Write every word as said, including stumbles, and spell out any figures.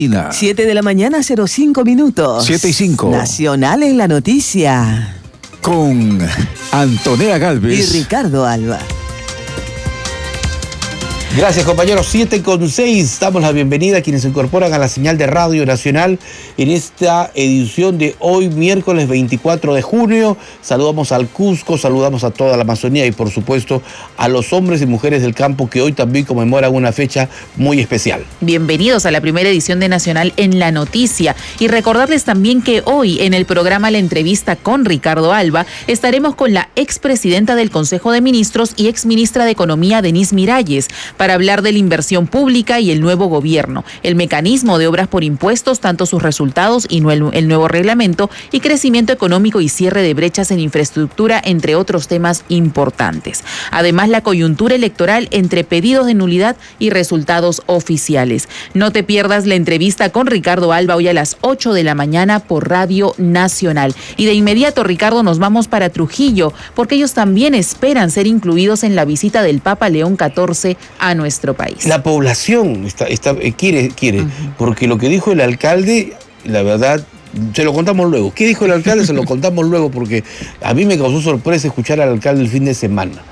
siete de la mañana, cero cinco minutos. siete y cinco. Nacional en la noticia. Con Antonella Galvez Y Ricardo Alba. Gracias, compañeros. siete con seis. Damos la bienvenida a quienes se incorporan a la señal de Radio Nacional en esta edición de hoy, miércoles veinticuatro de junio. Saludamos al Cusco, saludamos a toda la Amazonía y, por supuesto, a los hombres y mujeres del campo que hoy también conmemoran una fecha muy especial. Bienvenidos a la primera edición de Nacional en la Noticia. Y recordarles también que hoy, en el programa La Entrevista con Ricardo Alba, estaremos con la expresidenta del Consejo de Ministros y exministra de Economía, Denise Miralles, para hablar de la inversión pública y el nuevo gobierno, el mecanismo de obras por impuestos, tanto sus resultados y el nuevo reglamento, y crecimiento económico y cierre de brechas en infraestructura, entre otros temas importantes. Además, la coyuntura electoral entre pedidos de nulidad y resultados oficiales. No te pierdas la entrevista con Ricardo Alba hoy a las ocho de la mañana por Radio Nacional. Y de inmediato, Ricardo, nos vamos para Trujillo, porque ellos también esperan ser incluidos en la visita del Papa León catorce a nuestro país. La población está, está, quiere, quiere, uh-huh. porque lo que dijo el alcalde, la verdad, se lo contamos luego. ¿Qué dijo el alcalde? Se lo contamos luego, porque a mí me causó sorpresa escuchar al alcalde el fin de semana.